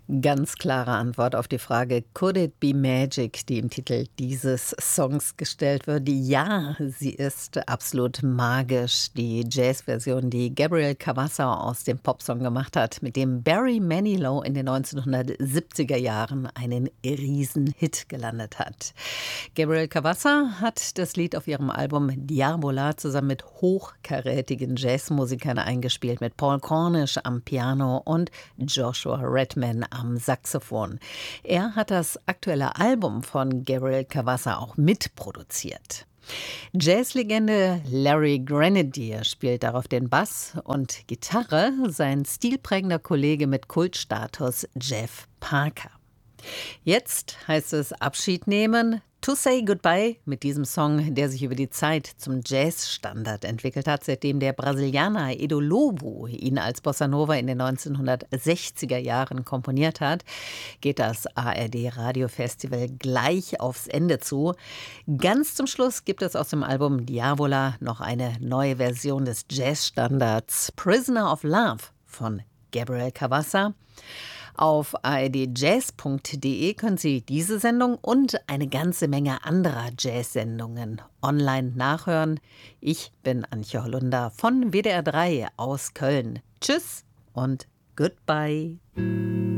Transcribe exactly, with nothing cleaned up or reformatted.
Ganz klare Antwort auf die Frage Could it be magic, die im Titel dieses Songs gestellt wird. Ja, sie ist absolut magisch. Die Jazzversion, die Gabriel Cavassa aus dem Popsong gemacht hat, mit dem Barry Manilow in den neunzehnhundertsiebziger Jahren einen Riesenhit gelandet hat. Gabriel Cavassa hat das Lied auf ihrem Album Diabola zusammen mit hochkarätigen Jazzmusikern eingespielt, mit Paul Cornish am Piano und Joshua Redman am Saxophon. Er hat das aktuelle Album von Gabriel Cavassa auch mitproduziert. Jazzlegende Larry Grenadier spielt darauf den Bass und Gitarre, sein stilprägender Kollege mit Kultstatus Jeff Parker. Jetzt heißt es Abschied nehmen, To Say Goodbye mit diesem Song, der sich über die Zeit zum Jazzstandard entwickelt hat, seitdem der Brasilianer Edu Lobo ihn als Bossa Nova in den neunzehnhundertsechziger Jahren komponiert hat, geht das A R D-Radiofestival gleich aufs Ende zu. Ganz zum Schluss gibt es aus dem Album Diabola noch eine neue Version des Jazzstandards Prisoner of Love von Gabriel Cavassa. Auf a r d jazz punkt d e können Sie diese Sendung und eine ganze Menge anderer Jazz-Sendungen online nachhören. Ich bin Antje Hollunder von W D R drei aus Köln. Tschüss und goodbye.